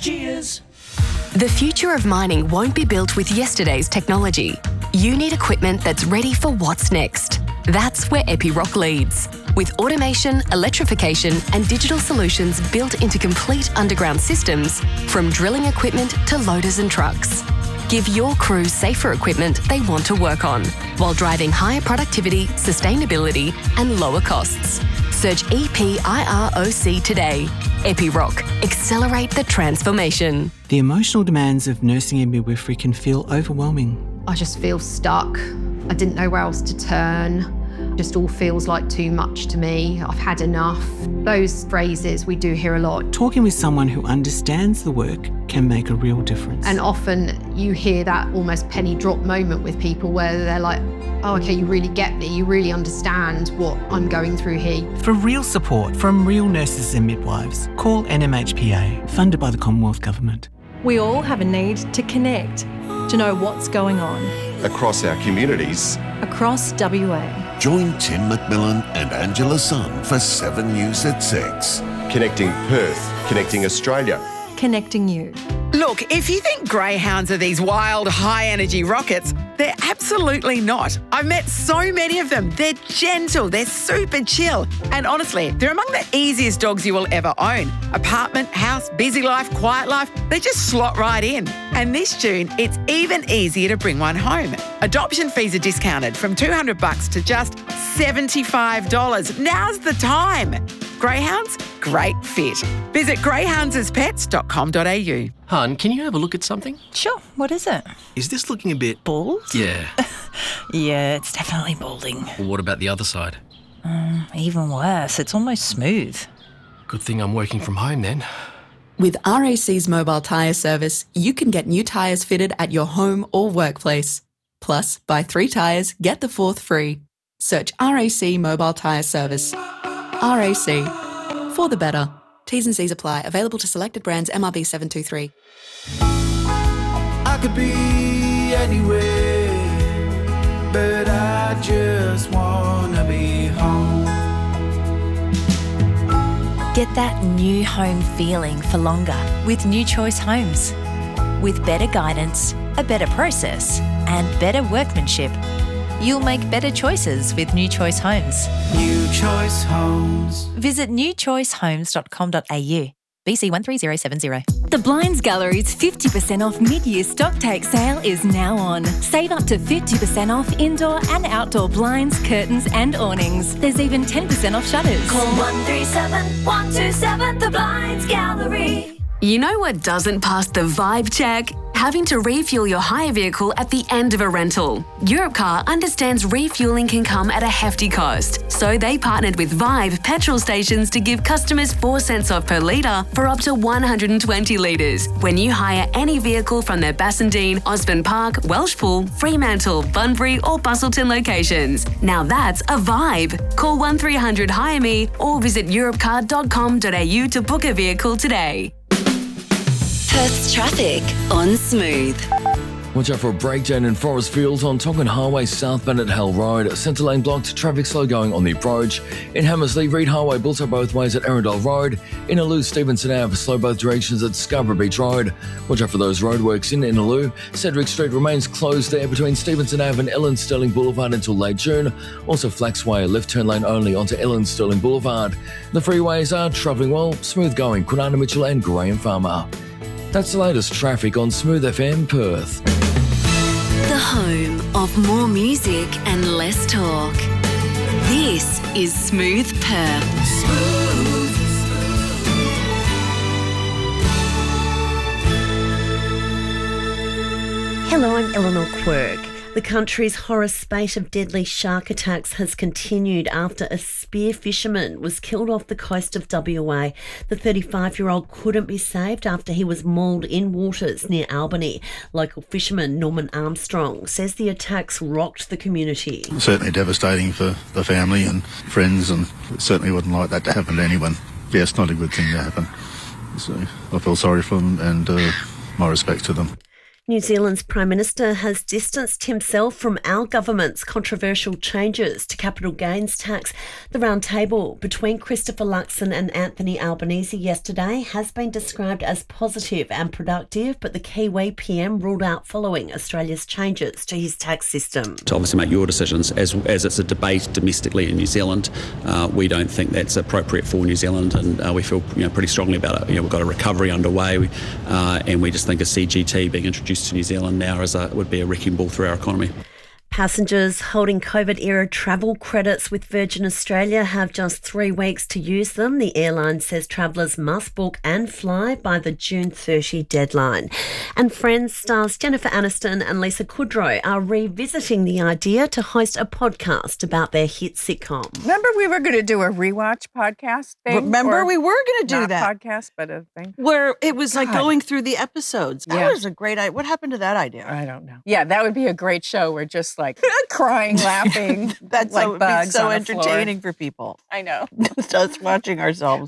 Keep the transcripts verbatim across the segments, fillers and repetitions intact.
Cheers. The future of mining won't be built with yesterday's technology. You need equipment that's ready for what's next. That's where Epiroc leads. With automation, electrification and digital solutions built into complete underground systems, from drilling equipment to loaders and trucks. Give your crew safer equipment they want to work on, while driving higher productivity, sustainability and lower costs. Search E P I R O C today. Epiroc. Accelerate the transformation. The emotional demands of nursing and midwifery can feel overwhelming. I just feel stuck. I didn't know where else to turn. Just all feels like too much to me. I've had enough. Those phrases we do hear a lot. Talking with someone who understands the work can make a real difference. And often you hear that almost penny drop moment with people where they're like, oh, okay, you really get me. You really understand what I'm going through here. For real support from real nurses and midwives, call N M H P A, funded by the Commonwealth Government. We all have a need to connect, to know what's going on. Across our communities. Across W A. Join Tim McMillan and Angela Sun for seven News at six. Connecting Perth, connecting Australia. Connecting you. Look, if you think greyhounds are these wild, high-energy rockets, they're absolutely not. I've met so many of them. They're gentle, they're super chill. And honestly, they're among the easiest dogs you will ever own. Apartment, house, busy life, quiet life, they just slot right in. And this June, it's even easier to bring one home. Adoption fees are discounted from two hundred bucks to just seventy-five dollars. Now's the time. Greyhounds, great fit. Visit greyhounds as pets dot com dot a u. Hun, can you have a look at something? Sure, what is it? Is this looking a bit... Bald? Yeah. Yeah, it's definitely balding. Well, what about the other side? Um, even worse, it's almost smooth. Good thing I'm working from home then. With R A C's mobile tyre service, you can get new tyres fitted at your home or workplace. Plus, buy three tyres, get the fourth free. Search R A C Mobile Tyre Service. R A C. For the better. T's and C's apply. Available to selected brands. M R B seven two three. I could be anywhere, but I just wanna be home. Get that new home feeling for longer with New Choice Homes. With better guidance, a better process, and better workmanship, you'll make better choices with New Choice Homes. New Choice Homes. Visit new choice homes dot com dot a u. B C one three zero seven zero. The Blinds Gallery's fifty percent off mid-year stock take sale is now on. Save up to fifty percent off indoor and outdoor blinds, curtains and awnings. There's even ten percent off shutters. Call one three seven, one two seven, The Blinds Gallery. You know what doesn't pass the vibe check? Having to refuel your hire vehicle at the end of a rental. Europcar understands refueling can come at a hefty cost, so they partnered with Vibe petrol stations to give customers four cents off per litre for up to one hundred twenty litres when you hire any vehicle from their Bassendean, Osborne Park, Welshpool, Fremantle, Bunbury or Bustleton locations. Now that's a vibe. Call one three hundred hire me or visit europcar dot com dot a u to book a vehicle today. Perth's traffic on Smooth. Watch out for a breakdown in Forest Fields on Tonkin Highway southbound at Hell Road. Centre lane blocked, traffic slow going on the approach. In Hammersley, Reed Highway built up both ways at Arundel Road. Innaloo, Stevenson Ave, slow both directions at Scarborough Beach Road. Watch out for those roadworks in Innaloo. Cedric Street remains closed there between Stevenson Ave and Ellen Sterling Boulevard until late June. Also Flaxway, left turn lane only onto Ellen Sterling Boulevard. The freeways are travelling well, smooth going, Kwinana Mitchell and Graham Farmer. That's the latest traffic on Smooth F M Perth. The home of more music and less talk. This is Smooth Perth. Smooth. Hello, I'm Eleanor Quirk. The country's horror spate of deadly shark attacks has continued after a spear fisherman was killed off the coast of W A. The thirty-five-year-old couldn't be saved after he was mauled in waters near Albany. Local fisherman Norman Armstrong says the attacks rocked the community. Certainly devastating for the family and friends, and certainly wouldn't like that to happen to anyone. Yeah, it's not a good thing to happen. So I feel sorry for them and uh, my respect to them. New Zealand's Prime Minister has distanced himself from our government's controversial changes to capital gains tax. The round table between Christopher Luxon and Anthony Albanese yesterday has been described as positive and productive, but the Kiwi P M ruled out following Australia's changes to his tax system. To obviously make your decisions. As, as it's a debate domestically in New Zealand, uh, we don't think that's appropriate for New Zealand, and uh, we feel you know, pretty strongly about it. You know, we've got a recovery underway, uh, and we just think a C G T being introduced to New Zealand now as a, would be a wrecking ball through our economy. Passengers holding COVID-era travel credits with Virgin Australia have just three weeks to use them. The airline says travellers must book and fly by the June thirtieth deadline. And Friends stars Jennifer Aniston and Lisa Kudrow are revisiting the idea to host a podcast about their hit sitcom. Remember we were going to do a rewatch podcast thing? Remember Or we were going to do not that. podcast, but a thing. Where it was like God. going through the episodes. That Yeah. was a great idea. What happened to that idea? I don't know. Yeah, that would be a great show. We're just like crying, laughing, That's like so, bugs be so on the floor. entertaining for people. I know. Just us watching ourselves.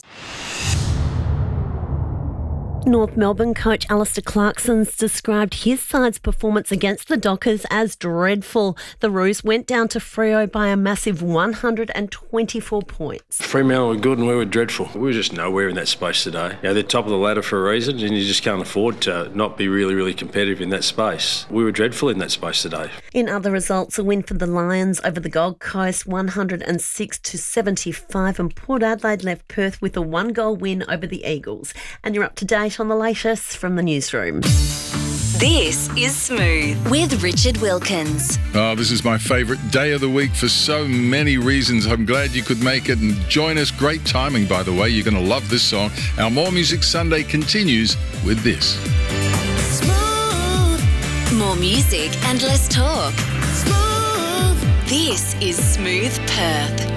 North Melbourne coach Alistair Clarkson's described his side's performance against the Dockers as dreadful. The Roos went down to Freo by a massive one hundred twenty-four points. Fremantle were good and we were dreadful. We were just nowhere in that space today. You know, they're top of the ladder for a reason, and you just can't afford to not be really, really competitive in that space. We were dreadful in that space today. In other results, a win for the Lions over the Gold Coast, one hundred six to seventy-five, and Port Adelaide left Perth with a one-goal win over the Eagles. And you're up to date on the latest from the newsroom. This is Smooth with Richard Wilkins. Oh, this is my favourite day of the week for so many reasons. I'm glad you could make it and join us. Great timing, by the way. You're going to love this song. Our More Music Sunday continues with this. Smooth. More music and less talk. Smooth. This is Smooth Perth.